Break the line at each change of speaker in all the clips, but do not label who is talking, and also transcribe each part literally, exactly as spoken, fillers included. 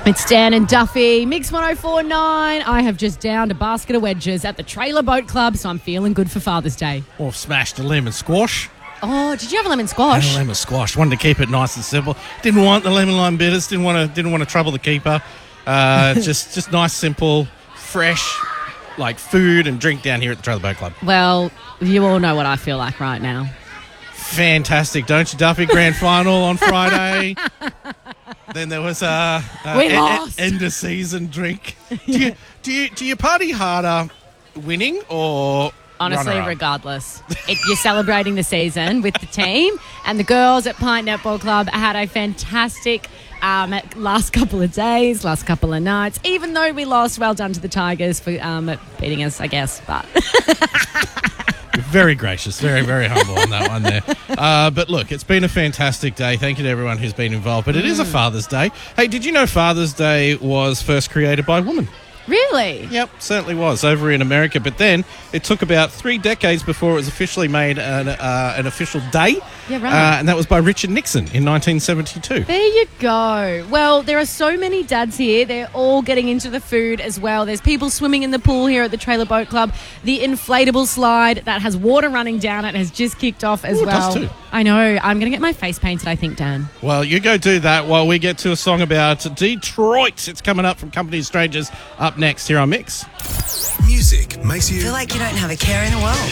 It's Dan and Duffy, Mix one oh four point nine. I have just downed a basket of wedges at the Trailer Boat Club, so I'm feeling good for Father's Day.
Or smashed a lemon squash.
Oh, did you have a lemon squash?
A lemon squash. Wanted to keep it nice and simple. Didn't want the lemon lime bitters. Didn't want to. Didn't want to trouble the keeper. Uh, just, just nice, simple, fresh, like food and drink down here at the Trailer Boat Club.
Well, you all know what I feel like right now.
Fantastic, don't you, Duffy? Grand final on Friday. Then there was a, a
we
e-
lost.
E- end of season drink. Do you do you do you party harder winning or
Honestly,
runner-up?
regardless. It, you're celebrating the season with the team, and the girls at Pint Netball Club had a fantastic um, last couple of days, last couple of nights. Even though we lost, well done to the Tigers for um, beating us, I guess. But
Very gracious, very, very humble on that one there. Uh, but look, it's been a fantastic day. Thank you to everyone who's been involved. But it is a Father's Day. Hey, did you know Father's Day was first created by a woman?
really?
Yep, certainly was, over in America. But then it took about three decades before it was officially made an, uh, an official day.
Yeah, right.
Uh, and that was by Richard Nixon in nineteen seventy-two.
There you go. Well, there are so many dads here. They're all getting into the food as well. There's people swimming in the pool here at the Trailer Boat Club. The inflatable slide that has water running down it has just kicked off as
Ooh, it
well.
does too.
I know. I'm going to get my face painted, I think, Dan.
Well, you go do that while we get to a song about Detroit. It's coming up from Company of Strangers up next here on Mix.
Music makes you
feel like you don't have a care in the world.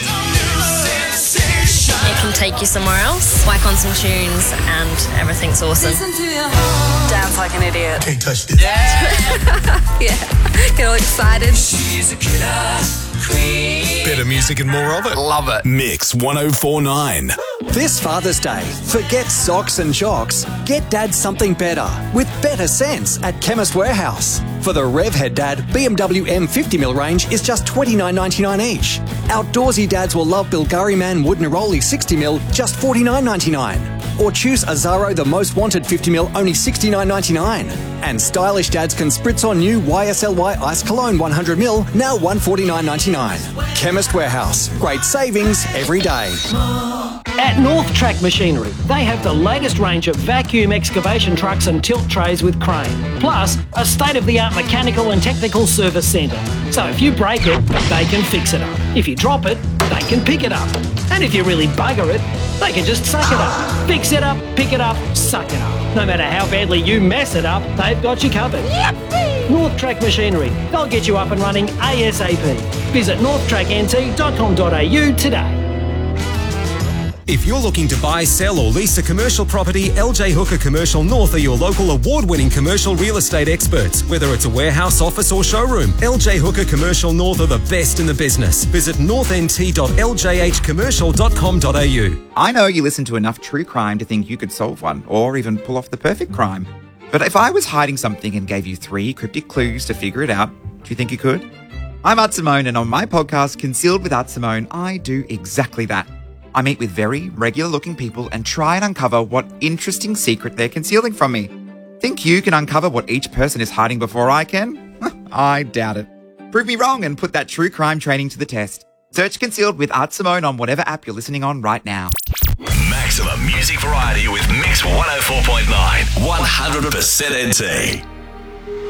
It can take you somewhere else. Whack on some tunes and everything's awesome.
Dance like an idiot.
can't touch this.
Yeah, get all excited.
She's a killer queen. Better music and more of it. Love it. Mix one oh four point nine.
This Father's Day, forget socks and shocks. Get Dad something better with better sense at Chemist Warehouse. For the Rev Head Dad, B M W M fifty mil range is just twenty-nine ninety-nine each. Outdoorsy dads will love Bulgari Man Wood Neroli sixty mil, just forty-nine ninety-nine. Or choose Azaro The Most Wanted fifty mil, only sixty-nine ninety-nine. And stylish dads can spritz on new Y S L Y Ice Cologne one hundred mil, now one forty-nine ninety-nine. Chemist Warehouse, great savings every day.
At North Track Machinery, they have the latest range of vacuum excavation trucks and tilt trays with crane, plus a state-of-the-art mechanical and technical service centre. So if you break it, they can fix it up. If you drop it, they can pick it up. And if you really bugger it, they can just suck it up. Fix it up, pick it up, suck it up. No matter how badly you mess it up, they've got you covered. Yippee! North Track Machinery, they'll get you up and running ASAP. Visit north track n t dot com dot a u today.
If you're looking to buy, sell or lease a commercial property, L J Hooker Commercial North are your local award-winning commercial real estate experts. Whether it's a warehouse, office or showroom, L J Hooker Commercial North are the best in the business. Visit north n t dot l j h commercial dot com dot a u.
I know you listen to enough true crime to think you could solve one, or even pull off the perfect crime. But if I was hiding something and gave you three cryptic clues to figure it out, do you think you could? I'm Art Simone, and on my podcast, Concealed with Art Simone, I do exactly that. I meet with very regular-looking people and try and uncover what interesting secret they're concealing from me. Think you can uncover what each person is hiding before I can? I doubt it. Prove me wrong and put that true crime training to the test. Search Concealed with Art Simone on whatever app you're listening on right now.
Maximum music variety with Mix one oh four point nine. one hundred percent N T.